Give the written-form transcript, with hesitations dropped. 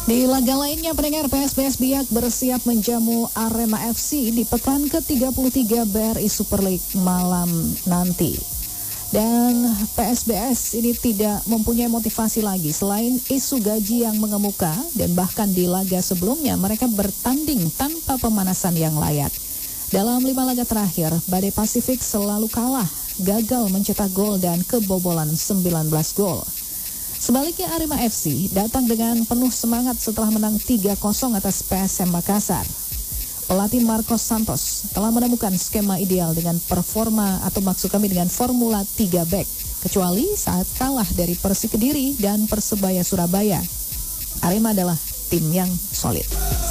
Di laga lainnya, pendengar, PSBS Biak bersiap menjamu Arema FC di pekan ke-33 BRI Super League malam nanti. Dan PSBS ini tidak mempunyai motivasi lagi selain isu gaji yang mengemuka, dan bahkan di laga sebelumnya mereka bertanding tanpa pemanasan yang layak. Dalam 5 laga terakhir, Badai Pasifik selalu kalah, gagal mencetak gol dan kebobolan 19 gol. Sebaliknya, Arema FC datang dengan penuh semangat setelah menang 3-0 atas PSM Makassar. Pelatih Marcos Santos telah menemukan skema ideal dengan dengan formula 3 back, kecuali saat kalah dari Persik Kediri dan Persebaya Surabaya. Arema adalah tim yang solid.